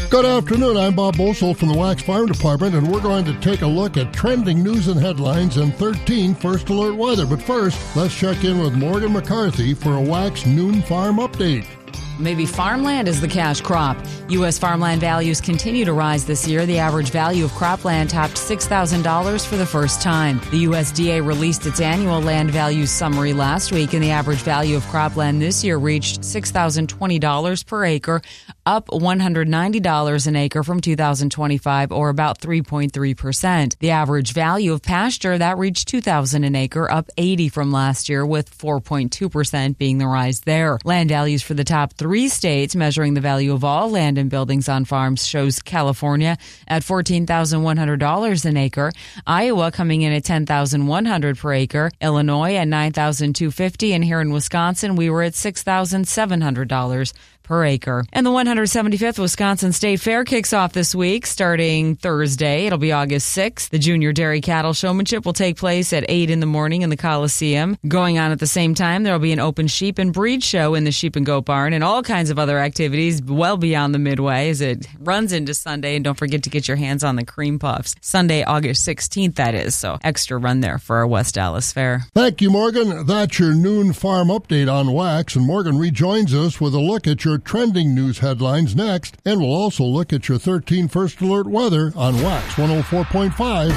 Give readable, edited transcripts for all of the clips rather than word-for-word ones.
Good afternoon, I'm Bob Bosold from the Wax Farm Department, and we're going to take a look at trending news and headlines and 13 First Alert weather. But first, let's check in with Morgan McCarthy for a Wax Noon Farm update. Maybe farmland is the cash crop. U.S. farmland values continue to rise this year. The average value of cropland topped $6,000 for the first time. The USDA released its annual land values summary last week, and the average value of cropland this year reached $6,020 per acre, up $190 an acre from 2025, or about 3.3%. The average value of pasture, that reached $2,000 an acre, up $80 from last year, with 4.2% being the rise there. Land values for the top three states measuring the value of all land and buildings on farms shows California at $14,100 an acre, Iowa coming in at $10,100 per acre, Illinois at $9,250, and here in Wisconsin we were at $6,700 per acre. And the 175th Wisconsin State Fair kicks off this week, starting Thursday. It'll be August 6th. The Junior Dairy Cattle Showmanship will take place at 8 in the morning in the Coliseum. Going on at the same time, there will be an open sheep and breed show in the Sheep and Goat Barn and all kinds of other activities well beyond the Midway as it runs into Sunday. And don't forget to get your hands on the cream puffs. Sunday, August 16th, that is. So extra run there for our West Dallas Fair. Thank you, Morgan. That's your noon farm update on Wax. And Morgan rejoins us with a look at your trending news headlines next, and we'll also look at your 13 First Alert weather on Wax 104.5.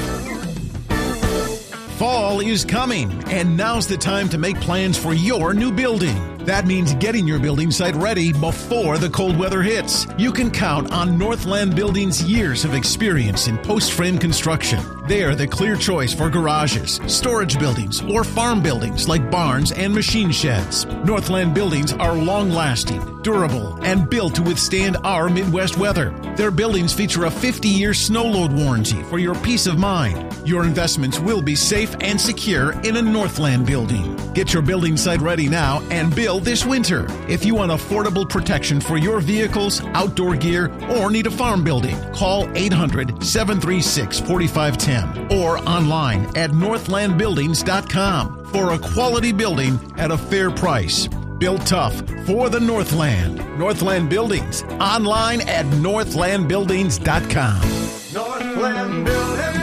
Fall is coming, and now's the time to make plans for your new building. That means getting your building site ready before the cold weather hits. You can count on Northland Building's years of experience in post-frame construction. They are the clear choice for garages, storage buildings, or farm buildings like barns and machine sheds. Northland Buildings are long-lasting, durable, and built to withstand our Midwest weather. Their buildings feature a 50-year snow load warranty for your peace of mind. Your investments will be safe and secure in a Northland building. Get your building site ready now and build this winter. If you want affordable protection for your vehicles, outdoor gear, or need a farm building, call 800-736-4510 or online at northlandbuildings.com for a quality building at a fair price. Built tough for the Northland. Northland Buildings. Online at northlandbuildings.com. Northland Buildings.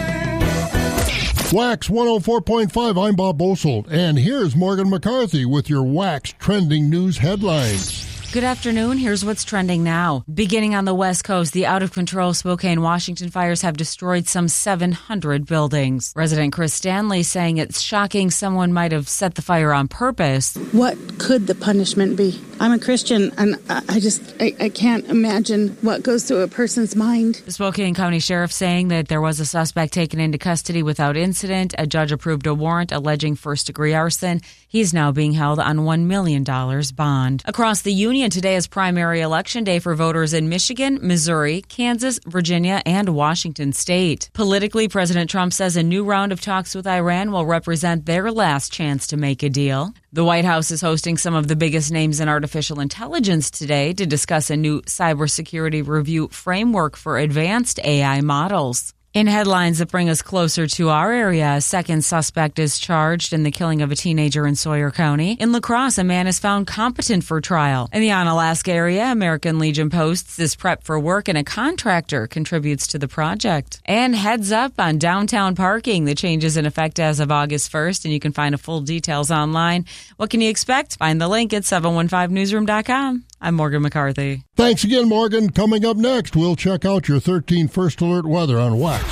Wax 104.5, I'm Bob Bosold, and here's Morgan McCarthy with your Wax trending news headlines. Good afternoon. Here's what's trending now. Beginning on the West Coast, the out-of-control Spokane, Washington fires have destroyed some 700 buildings. Resident Chris Stanley saying it's shocking someone might have set the fire on purpose. What could the punishment be? I'm a Christian, and I can't imagine what goes through a person's mind. The Spokane County Sheriff saying that there was a suspect taken into custody without incident. A judge approved a warrant alleging first-degree arson. He's now being held on $1 million bond. Across the Union, today is primary election day for voters in Michigan, Missouri, Kansas, Virginia, and Washington State. Politically, President Trump says a new round of talks with Iran will represent their last chance to make a deal. The White House is hosting some of the biggest names in artificial intelligence today to discuss a new cybersecurity review framework for advanced AI models. In headlines that bring us closer to our area, a second suspect is charged in the killing of a teenager in Sawyer County. In La Crosse, a man is found competent for trial. In the Onalaska area, American Legion posts is prep for work and a contractor contributes to the project. And heads up on downtown parking. The change is in effect as of August 1st, and you can find full details online. What can you expect? Find the link at 715newsroom.com. I'm Morgan McCarthy. Thanks again, Morgan. Coming up next, we'll check out your 13 First Alert weather on Wax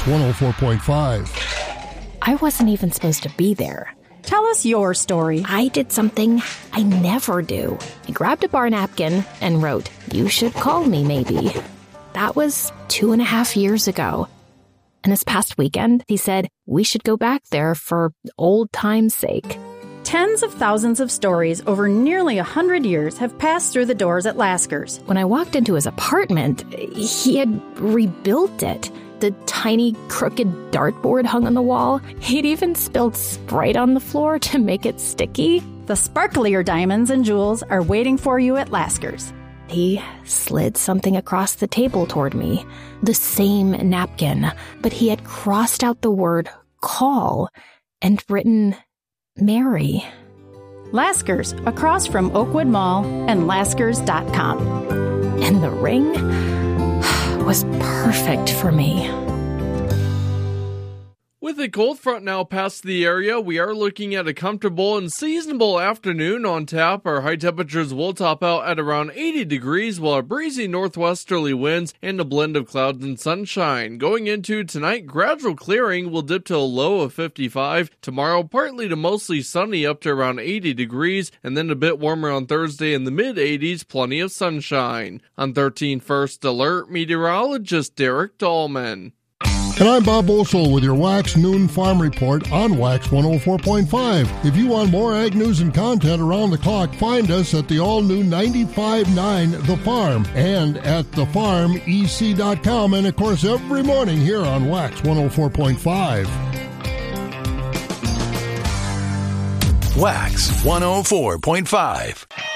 104.5. I wasn't even supposed to be there. Tell us your story. I did something I never do. I grabbed a bar napkin and wrote, "You should call me maybe." That was 2.5 years ago. And this past weekend, he said, we should go back there for old time's sake. Tens of thousands of stories over nearly 100 years have passed through the doors at Lasker's. When I walked into his apartment, he had rebuilt it. The tiny, crooked dartboard hung on the wall. He'd even spilled Sprite on the floor to make it sticky. The sparklier diamonds and jewels are waiting for you at Lasker's. He slid something across the table toward me. The same napkin, but he had crossed out the word call and written Mary. Lasker's, across from Oakwood Mall and Laskers.com. And the ring? was perfect for me. With a cold front now past the area, we are looking at a comfortable and seasonable afternoon on tap. Our high temperatures will top out at around 80 degrees, while breezy northwesterly winds and a blend of clouds and sunshine. Going into tonight, gradual clearing will dip to a low of 55. Tomorrow, partly to mostly sunny up to around 80 degrees, and then a bit warmer on Thursday in the mid-80s, plenty of sunshine. On 13 First Alert, meteorologist Derek Dahlman. And I'm Bob Bosold with your Wax Noon Farm Report on Wax 104.5. If you want more ag news and content around the clock, find us at the all-new 95.9 The Farm and at thefarmec.com, and, of course, every morning here on Wax 104.5. Wax 104.5.